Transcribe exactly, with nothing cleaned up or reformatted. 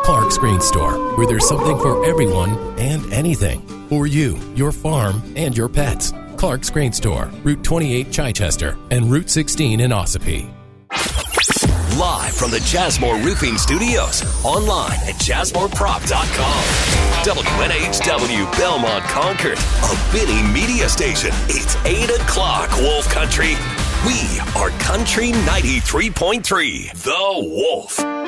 Clark's Grain Store, where there's something for everyone and anything. For you, your farm, and your pets. Clark's Grain Store, Route twenty-eight, Chichester, and Route sixteen in Ossipee. Live from the Jasmore Roofing Studios, online at jasmore prop dot com. W N H W Belmont Concord, a Vinny media station. It's eight o'clock, Wolf Country. We are Country ninety-three point three, The Wolf.